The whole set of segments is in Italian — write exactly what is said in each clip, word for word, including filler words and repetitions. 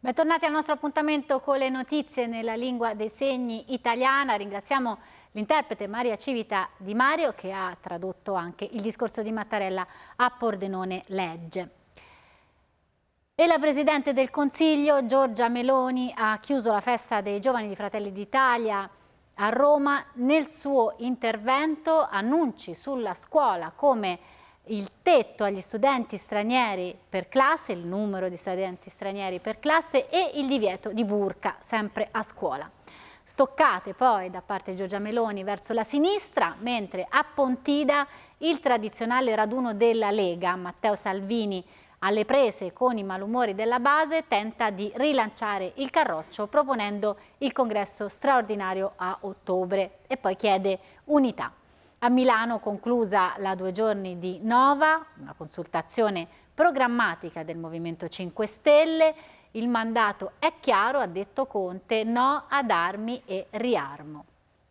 Bentornati al nostro appuntamento con le notizie nella lingua dei segni italiana. Ringraziamo l'interprete Maria Civita Di Mario che ha tradotto anche il discorso di Mattarella a Pordenone legge. E la Presidente del Consiglio Giorgia Meloni ha chiuso la festa dei giovani di Fratelli d'Italia a Roma. Nel suo intervento annunci sulla scuola come il tetto agli studenti stranieri per classe, il numero di studenti stranieri per classe e il divieto di burka sempre a scuola. Stoccate poi da parte di Giorgia Meloni verso la sinistra, mentre a Pontida il tradizionale raduno della Lega, Matteo Salvini, alle prese con i malumori della base, tenta di rilanciare il carroccio proponendo il congresso straordinario a ottobre e poi chiede unità. A Milano conclusa la due giorni di Nova, una consultazione programmatica del Movimento cinque Stelle. Il mandato è chiaro, ha detto Conte, no ad armi e riarmo.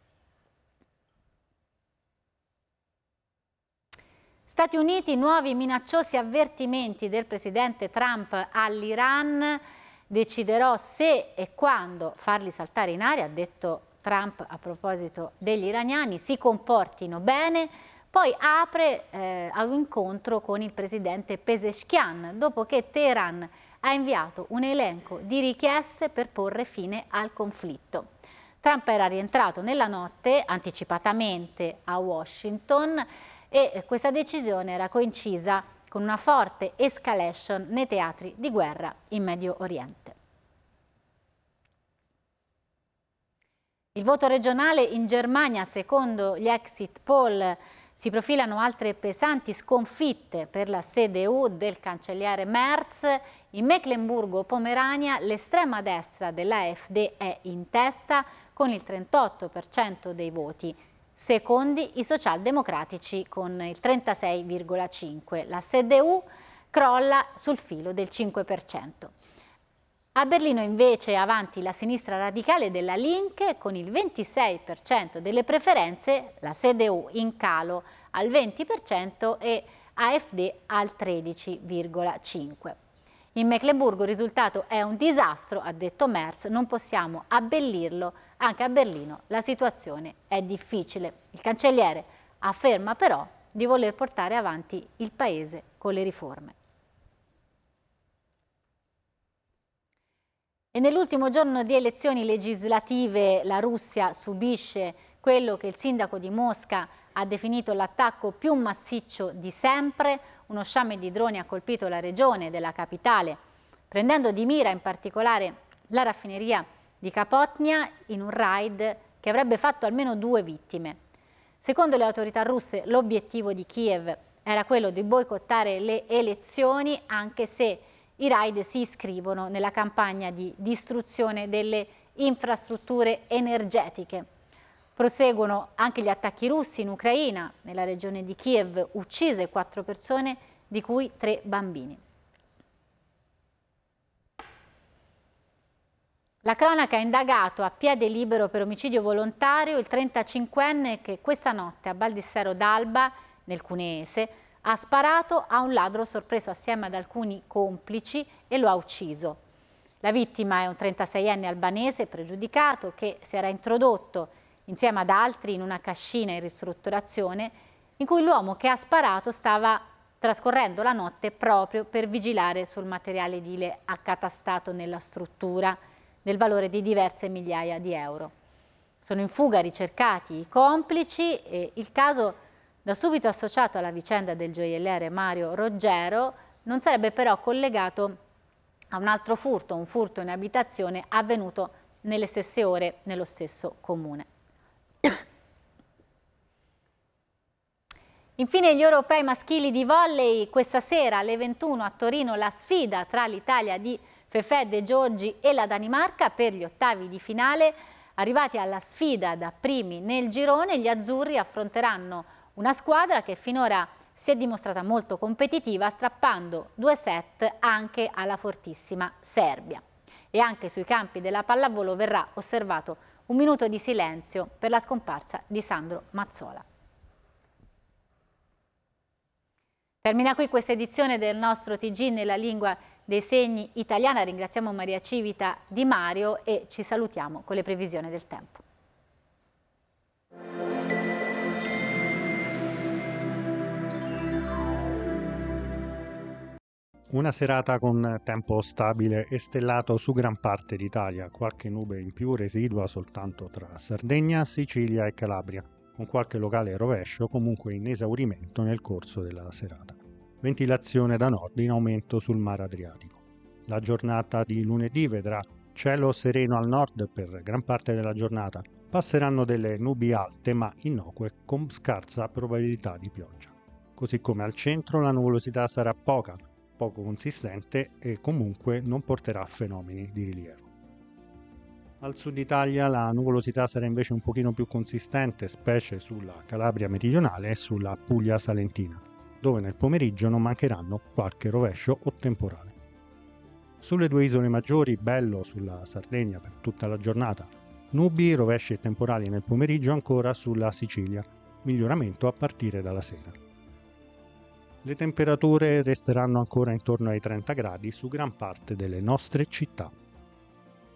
Stati Uniti, nuovi minacciosi avvertimenti del presidente Trump all'Iran. Deciderò se e quando farli saltare in aria, ha detto Trump a proposito degli iraniani, si comportino bene. Poi apre eh, a un incontro con il presidente Pezeshkian, dopo che Teheran ha inviato un elenco di richieste per porre fine al conflitto. Trump era rientrato nella notte anticipatamente a Washington e questa decisione era coincisa con una forte escalation nei teatri di guerra in Medio Oriente. Il voto regionale in Germania, secondo gli exit poll, si profilano altre pesanti sconfitte per la C D U del cancelliere Merz. In Mecklenburgo-Pomerania l'estrema destra dell'AfD è in testa con il trentotto per cento dei voti. Secondi i socialdemocratici con il trentasei virgola cinque per cento. La C D U crolla sul filo del cinque per cento. A Berlino invece è avanti la sinistra radicale della Linke con il ventisei per cento delle preferenze, la C D U in calo al venti per cento e AfD al tredici virgola cinque per cento. In Meclemburgo il risultato è un disastro, ha detto Merz, non possiamo abbellirlo, anche a Berlino la situazione è difficile. Il cancelliere afferma però di voler portare avanti il paese con le riforme. E nell'ultimo giorno di elezioni legislative la Russia subisce quello che il sindaco di Mosca ha definito l'attacco più massiccio di sempre. Uno sciame di droni ha colpito la regione della capitale, prendendo di mira in particolare la raffineria di Kapotnia in un raid che avrebbe fatto almeno due vittime. Secondo le autorità russe l'obiettivo di Kiev era quello di boicottare le elezioni, anche se i raid si iscrivono nella campagna di distruzione delle infrastrutture energetiche. Proseguono anche gli attacchi russi in Ucraina, nella regione di Kiev, uccise quattro persone, di cui tre bambini. La cronaca ha indagato a piede libero per omicidio volontario il trentacinquenne che questa notte a Baldissero d'Alba, nel Cuneese, ha sparato a un ladro sorpreso assieme ad alcuni complici e lo ha ucciso. La vittima è un trentaseienne albanese pregiudicato che si era introdotto insieme ad altri in una cascina in ristrutturazione in cui l'uomo che ha sparato stava trascorrendo la notte proprio per vigilare sul materiale edile accatastato nella struttura del valore di diverse migliaia di euro. Sono in fuga ricercati i complici e il caso, da subito associato alla vicenda del gioielliere Mario Roggero, non sarebbe però collegato a un altro furto, un furto in abitazione avvenuto nelle stesse ore nello stesso comune. Infine gli europei maschili di volley, questa sera alle ventuno a Torino la sfida tra l'Italia di Fefè De Giorgi e la Danimarca per gli ottavi di finale. Arrivati alla sfida da primi nel girone, gli azzurri affronteranno una squadra che finora si è dimostrata molto competitiva, strappando due set anche alla fortissima Serbia. E anche sui campi della pallavolo verrà osservato un minuto di silenzio per la scomparsa di Sandro Mazzola. Termina qui questa edizione del nostro T G nella lingua dei segni italiana. Ringraziamo Maria Civita Di Mario e ci salutiamo con le previsioni del tempo. Una serata con tempo stabile e stellato su gran parte d'Italia, qualche nube in più residua soltanto tra Sardegna, Sicilia e Calabria, con qualche locale rovescio comunque in esaurimento nel corso della serata. Ventilazione da nord in aumento sul mare Adriatico. La giornata di lunedì vedrà cielo sereno al nord per gran parte della giornata. Passeranno delle nubi alte ma innocue con scarsa probabilità di pioggia. Così come al centro la nuvolosità sarà poca, poco consistente e comunque non porterà fenomeni di rilievo. Al sud Italia la nuvolosità sarà invece un pochino più consistente, specie sulla Calabria meridionale e sulla Puglia salentina, dove nel pomeriggio non mancheranno qualche rovescio o temporale. Sulle due isole maggiori, bello sulla Sardegna per tutta la giornata, nubi, rovesci e temporali nel pomeriggio ancora sulla Sicilia, miglioramento a partire dalla sera. Le temperature resteranno ancora intorno ai trenta gradi su gran parte delle nostre città.